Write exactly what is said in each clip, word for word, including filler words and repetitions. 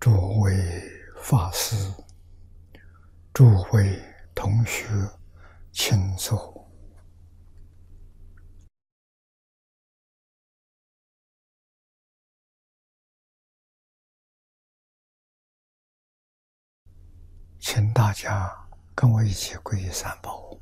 诸位法师、诸位同学，请坐。请大家跟我一起皈依三宝。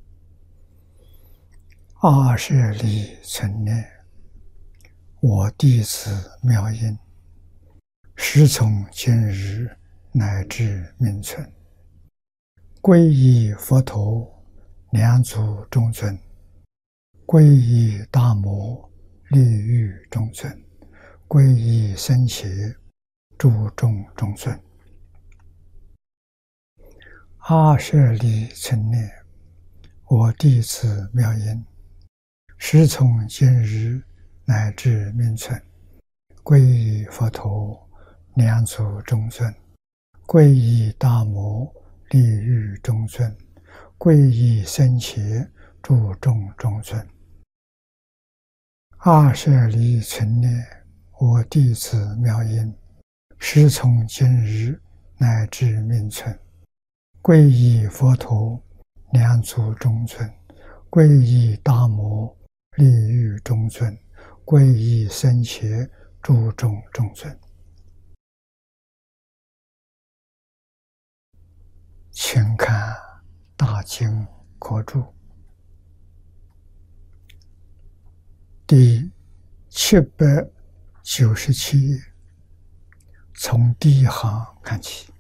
二舍利存念，我弟子妙音，时从今日乃至命存，皈依佛陀两足中尊，皈依大摩利欲中尊，皈依僧伽诸众中尊。二舍利存念，我弟子妙音，时从今日乃至命存，皈依佛陀两足中尊，皈依大摩利欲中尊，皈依僧伽诸众中尊。二舍利存念，我弟子妙音，时从今日乃至命存，皈依佛陀两足中尊，皈依大摩利欲中尊，皈依僧伽诸众中尊。请看大经科注第七百九十七页，从第一行看起。